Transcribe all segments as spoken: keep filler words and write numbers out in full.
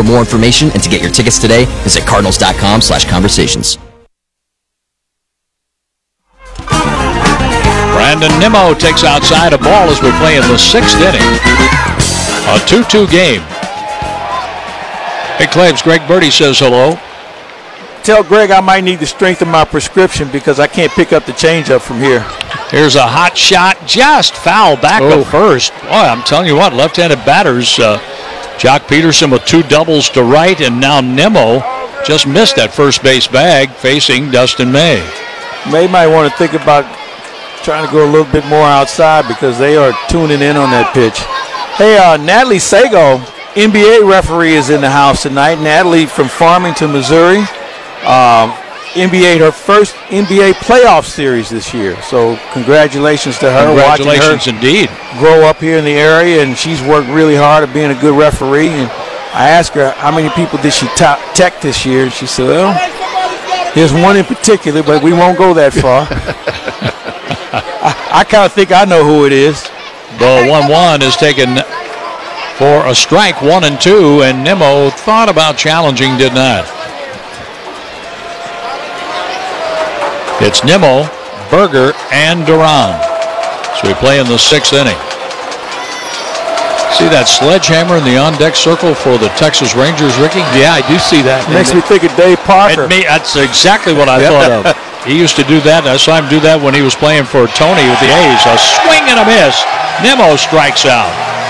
For more information and to get your tickets today, visit cardinals.com slash conversations. Brandon Nimmo takes outside a ball as we play in the sixth inning. A two two game. Hey, Claves, Greg Birdie says hello. Tell Greg I might need to strengthen my prescription because I can't pick up the changeup from here. Here's a hot shot, just foul back Oh. to first. Boy, I'm telling you what, left-handed batters, uh, Jock Peterson with two doubles to right, and now Nimmo just missed that first base bag facing Dustin May. May might want to think about trying to go a little bit more outside because they are tuning in on that pitch. Hey, uh, Natalie Sago, N B A referee, is in the house tonight. Natalie from Farmington, Missouri. Um, N B A, her first N B A playoff series this year. So congratulations to her. Congratulations watching her indeed. grow up here in the area, and she's worked really hard at being a good referee. And I asked her how many people did she top tech this year, and she said, well, there's one in particular, but we won't go that far. I, I kind of think I know who it is. The one one is taken for a strike, one and two, and Nimmo thought about challenging, did not. It's Nimmo, Berger, and Duran. So we play in the sixth inning. See that sledgehammer in the on-deck circle for the Texas Rangers, Ricky? Yeah, I do see that. Makes me think of Dave Parker. It may, that's exactly what I thought of. He used to do that. I saw him do that when he was playing for Tony with the A's. A swing and a miss. Nimmo strikes out.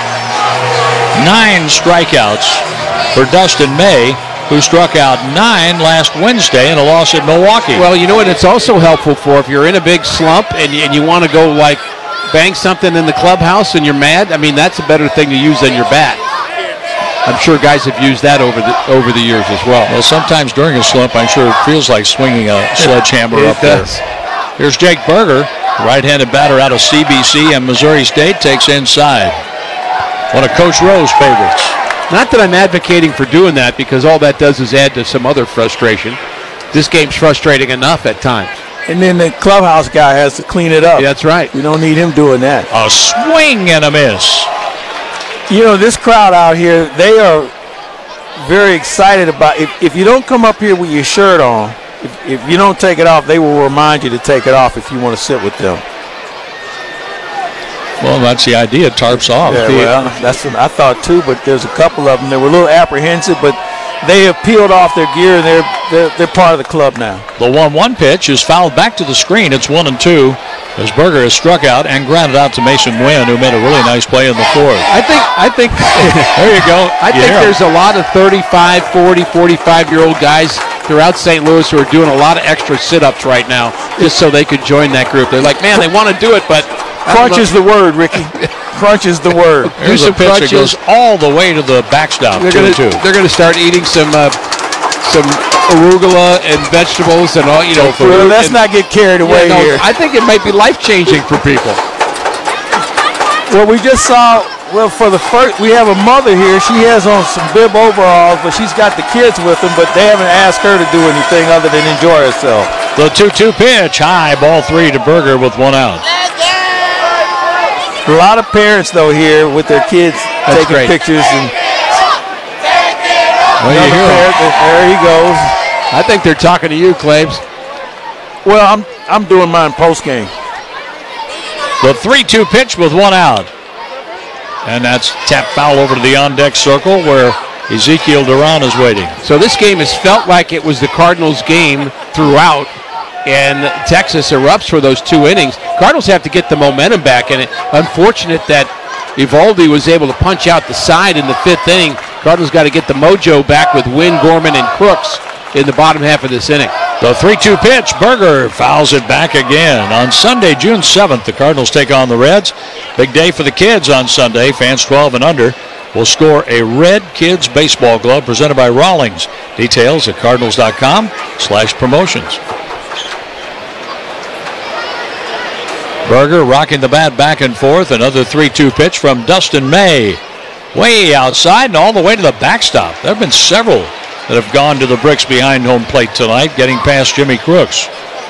Nine strikeouts for Dustin May, who struck out nine last Wednesday in a loss at Milwaukee. Well, you know what it's also helpful for if you're in a big slump and you, and you want to go like bang something in the clubhouse and you're mad. I mean, that's a better thing to use than your bat. I'm sure guys have used that over the over the years as well. Well, sometimes during a slump, I'm sure it feels like swinging a sledgehammer It up does. there. Here's Jake Berger, right-handed batter out of C B C, and Missouri State takes inside. One of Coach Rowe's favorites. Not that I'm advocating for doing that, because all that does is add to some other frustration. This game's frustrating enough at times. And then the clubhouse guy has to clean it up. Yeah, that's right. We don't need him doing that. A swing and a miss. You know, this crowd out here, they are very excited about if, if you don't come up here with your shirt on, if, if you don't take it off, they will remind you to take it off if you want to sit with them. Well, that's the idea. Tarps off. Yeah, well, that's what I thought too, but there's a couple of them that were a little apprehensive, but they have peeled off their gear and they're, they're, they're part of the club now. The one one pitch is fouled back to the screen. It's one and two as Berger has struck out and grounded out to Mason Wynn, who made a really nice play in the fourth. I think I think there you go. I You think hear 'em. there's a lot of thirty-five, forty, forty-five-year-old guys throughout Saint Louis who are doing a lot of extra sit-ups right now just so they could join that group. They're like, man, they want to do it, but crunch is the word, Ricky. Crunch is the word. Here's do a some pitch that crunches. goes all the way to the backstop. They're two gonna and two. they're gonna start eating some uh, some arugula and vegetables and all, you know, fruit. Well, let's and- not get carried away Yeah, no, here. I think it might be life-changing for people. Well, we just saw, well, for the first, we have a mother here. She has on some bib overalls, but she's got the kids with them, but they haven't asked her to do anything other than enjoy herself. The two two pitch, high, ball three to Berger with one out. A lot of parents, though, here with their kids That's taking great. pictures. And Well, you another hear 'em. parent, there he goes. I think they're talking to you, Claves. Well, I'm I'm doing mine post game. The three two pitch with one out. And that's tap foul over to the on-deck circle where Ezekiel Duran is waiting. So this game has felt like it was the Cardinals' game throughout, and Texas erupts for those two innings. Cardinals have to get the momentum back, and it unfortunate that Evaldi was able to punch out the side in the fifth inning. Cardinals got to get the mojo back with Wynn, Gorman, and Crooks in the bottom half of this inning. The three two pitch, Berger fouls it back again. On Sunday, June seventh, the Cardinals take on the Reds. Big day for the kids on Sunday. Fans twelve and under will score a Red Kids baseball glove presented by Rawlings. Details at cardinals.com slash promotions. Berger rocking the bat back and forth. Another three two pitch from Dustin May. Way outside and all the way to the backstop. There have been several that have gone to the bricks behind home plate tonight, getting past Jimmy Crooks.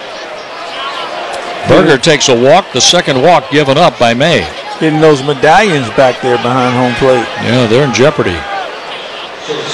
Berger takes a walk, the second walk given up by May. Getting those medallions back there behind home plate. Yeah, they're in jeopardy.